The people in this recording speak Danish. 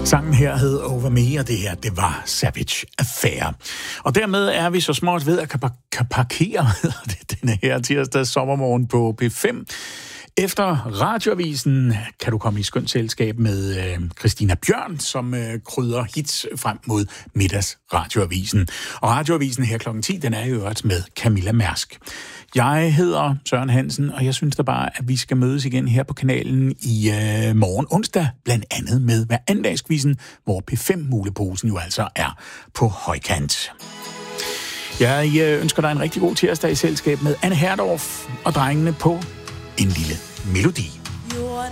Sangen her hed Over Me, og det her, det var Savage Affair. Og dermed er vi så småt ved at parkere denne her tirsdags sommermorgen på P5. Efter radioavisen kan du komme i skønt selskab med Christina Bjørn, som krydder hits frem mod middags radioavisen. Og radioavisen her klokken 10, den er jo også med Camilla Mærsk. Jeg hedder Søren Hansen, og jeg synes da bare, at vi skal mødes igen her på kanalen i morgen onsdag, blandt andet med hver andagskvisten, hvor P5-muleposen jo altså er på højkant. Jeg ønsker dig en rigtig god tirsdag i selskab med Anne Herdorf og drengene på En Lille Melodi.